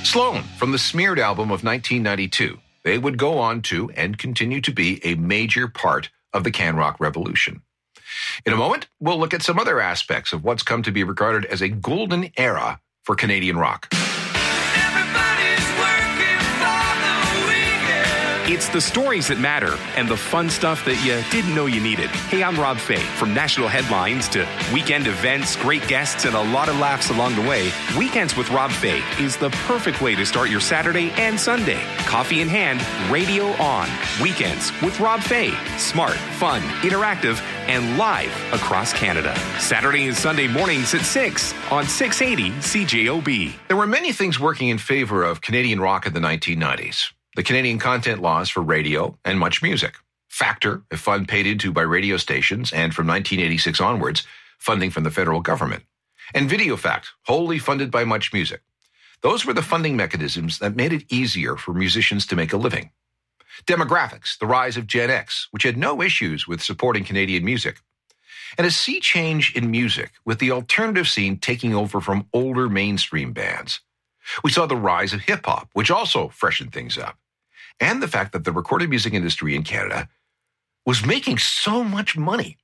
Sloan from the Smeared album of 1992. They would go on to and continue to be a major part of the can rock revolution. In a moment, we'll look at some other aspects of what's come to be regarded as a golden era for Canadian rock. It's the stories that matter and the fun stuff that you didn't know you needed. Hey, I'm Rob Fay. From national headlines to weekend events, great guests, and a lot of laughs along the way, Weekends with Rob Fay is the perfect way to start your Saturday and Sunday. Coffee in hand, radio on. Weekends with Rob Fay. Smart, fun, interactive, and live across Canada. Saturday and Sunday mornings at 6 on 680 CJOB. There were many things working in favor of Canadian rock in the 1990s. The Canadian content laws for radio and much music. Factor, a fund paid into by radio stations, and from 1986 onwards, funding from the federal government. And VideoFact, wholly funded by Much Music. Those were the funding mechanisms that made it easier for musicians to make a living. Demographics, the rise of Gen X, which had no issues with supporting Canadian music. And a sea change in music, with the alternative scene taking over from older mainstream bands. We saw the rise of hip-hop, which also freshened things up. And the fact that the recorded music industry in Canada was making so much money.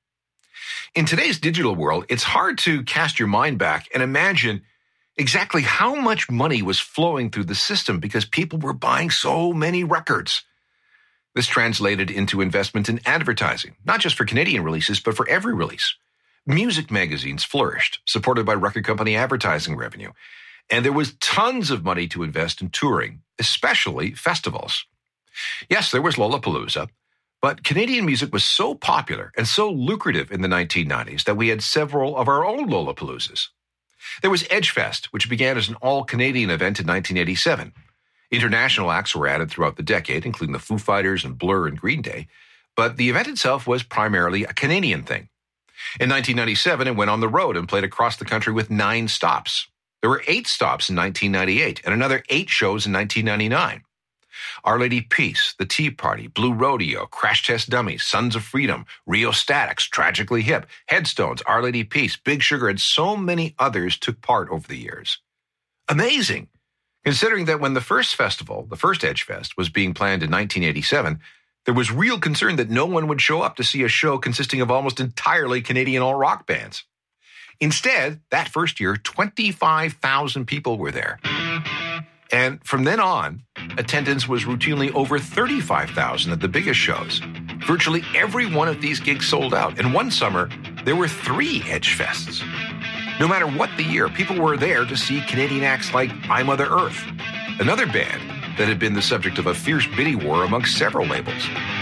In today's digital world, it's hard to cast your mind back and imagine exactly how much money was flowing through the system because people were buying so many records. This translated into investment in advertising, not just for Canadian releases, but for every release. Music magazines flourished, supported by record company advertising revenue. And there was tons of money to invest in touring, especially festivals. Yes, there was Lollapalooza, but Canadian music was so popular and so lucrative in the 1990s that we had several of our own Lollapaloozas. There was Edgefest, which began as an all-Canadian event in 1987. International acts were added throughout the decade, including the Foo Fighters and Blur and Green Day, but the event itself was primarily a Canadian thing. In 1997, it went on the road and played across the country with 9 stops. There were 8 stops in 1998 and another 8 shows in 1999. Our Lady Peace, The Tea Party, Blue Rodeo, Crash Test Dummies, Sons of Freedom, Rio Statics, Tragically Hip, Headstones, Our Lady Peace, Big Sugar, and so many others took part over the years. Amazing, considering that when the first festival, the first Edgefest, was being planned in 1987, there was real concern that no one would show up to see a show consisting of almost entirely Canadian all-rock bands. Instead, that first year, 25,000 people were there. And from then on, attendance was routinely over 35,000 at the biggest shows. Virtually every one of these gigs sold out. And one summer, there were 3 Edgefests. No matter what the year, people were there to see Canadian acts like I Mother Earth, another band that had been the subject of a fierce bidding war amongst several labels.